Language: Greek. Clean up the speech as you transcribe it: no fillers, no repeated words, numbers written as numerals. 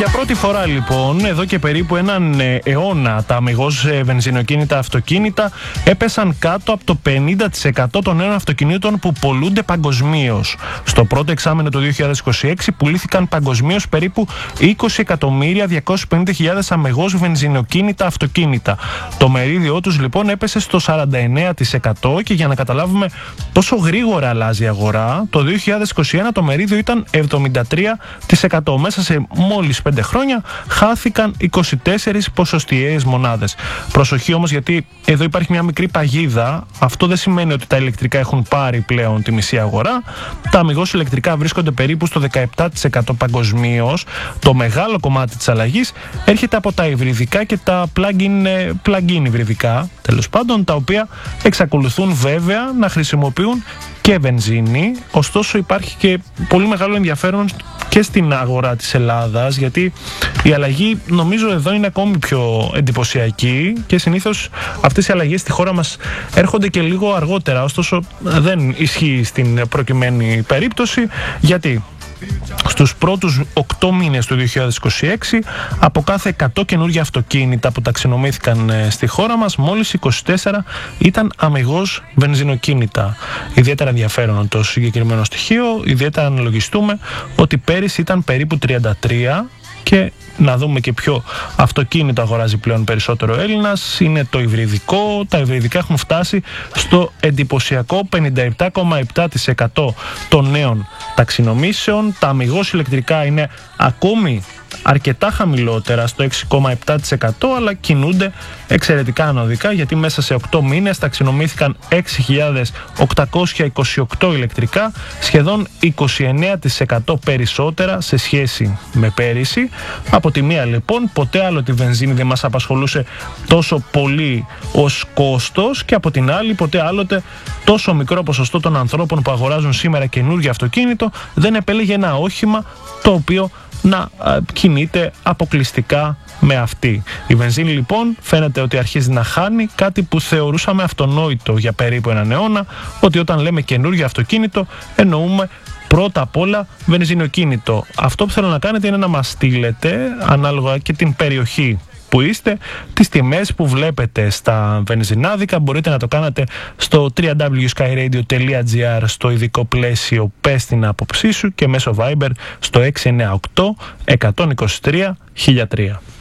Για πρώτη φορά λοιπόν, εδώ και περίπου έναν αιώνα, τα αμιγώς βενζινοκίνητα αυτοκίνητα έπεσαν κάτω από το 50% των νέων αυτοκινήτων που πωλούνται παγκοσμίως. Στο πρώτο εξάμηνο του 2026 πουλήθηκαν παγκοσμίως περίπου 20.250.000 αμιγώς βενζινοκίνητα αυτοκίνητα. Το μερίδιό τους λοιπόν έπεσε στο 49% και για να καταλάβουμε πόσο γρήγορα αλλάζει η αγορά, το 2021 το μερίδιο ήταν 73%. Μέσα σε μόλις 5 χρόνια χάθηκαν 24 ποσοστιαίες μονάδες. Προσοχή όμως, γιατί εδώ υπάρχει μια μικρή παγίδα. Αυτό δεν σημαίνει ότι τα ηλεκτρικά έχουν πάρει πλέον τη μισή αγορά. Τα αμιγώς ηλεκτρικά βρίσκονται περίπου στο 17% παγκοσμίως. Το μεγάλο κομμάτι της αλλαγής έρχεται από τα υβριδικά και τα plug-in υβριδικά, τέλος πάντων, τα οποία εξακολουθούν βέβαια να χρησιμοποιούν και βενζίνη. Ωστόσο υπάρχει και πολύ μεγάλο ενδιαφέρον και στην αγορά της Ελλάδας, γιατί η αλλαγή νομίζω εδώ είναι ακόμη πιο εντυπωσιακή και συνήθως αυτές οι αλλαγές στη χώρα μας έρχονται και λίγο αργότερα. Ωστόσο δεν ισχύει στην προκειμένη περίπτωση, γιατί στους πρώτους 8 μήνες του 2026 από κάθε 100 καινούργια αυτοκίνητα που ταξινομήθηκαν στη χώρα μας, μόλις 24 ήταν αμιγώς βενζινοκίνητα. Ιδιαίτερα ενδιαφέρον το συγκεκριμένο στοιχείο, ιδιαίτερα αναλογιστούμε ότι πέρυσι ήταν περίπου 33 και να δούμε και ποιο αυτοκίνητο αγοράζει πλέον περισσότερο Έλληνας. Είναι το υβριδικό. Τα υβριδικά έχουν φτάσει στο εντυπωσιακό 57,7% των νέων ταξινομήσεων. Τα αμιγώς ηλεκτρικά είναι ακόμη αρκετά χαμηλότερα, στο 6,7%, αλλά κινούνται εξαιρετικά ανωδικά, γιατί μέσα σε 8 μήνες ταξινομήθηκαν 6.828 ηλεκτρικά, σχεδόν 29% περισσότερα σε σχέση με πέρυσι. Από τη μία λοιπόν, ποτέ άλλο τη βενζίνη δεν μας απασχολούσε τόσο πολύ ως κόστος, και από την άλλη ποτέ άλλοτε τόσο μικρό ποσοστό των ανθρώπων που αγοράζουν σήμερα καινούργιο αυτοκίνητο δεν επέλεγε ένα όχημα το οποίο να κινείται αποκλειστικά με αυτή. Η βενζίνη λοιπόν φαίνεται ότι αρχίζει να χάνει κάτι που θεωρούσαμε αυτονόητο για περίπου έναν αιώνα, ότι όταν λέμε καινούργιο αυτοκίνητο εννοούμε πρώτα απ' όλα βενζινοκίνητο. Αυτό που θέλω να κάνετε είναι να μας στείλετε, ανάλογα και την περιοχή που είστε, τις τιμές που βλέπετε στα βενζινάδικα. Μπορείτε να το κάνετε στο www.skyradio.gr στο ειδικό πλαίσιο «Πες την άποψή σου» και μέσω Viber στο 698 123 1003.